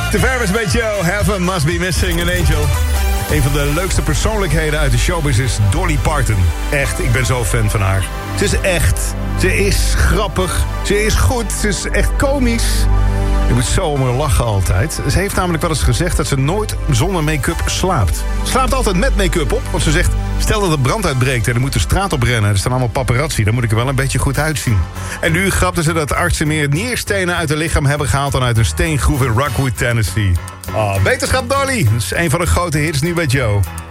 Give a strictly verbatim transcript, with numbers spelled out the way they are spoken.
The Ferris met Joe, Heaven Must Be Missing an Angel. Een van de leukste persoonlijkheden uit de showbiz is Dolly Parton. Echt, ik ben zo fan van haar. Ze is echt, ze is grappig, ze is goed, ze is echt komisch. Je moet zo om haar lachen altijd. Ze heeft namelijk wel eens gezegd dat ze nooit zonder make-up slaapt. Ze slaapt altijd met make-up op, want ze zegt... stel dat er brand uitbreekt en er moet de straat op rennen... er staan allemaal paparazzi, dan moet ik er wel een beetje goed uitzien. En nu grapten ze dat artsen meer nierstenen uit haar lichaam hebben gehaald... dan uit een steengroef in Rockwood, Tennessee. Oh, beterschap Dolly, dat is een van de grote hits nu bij Joe.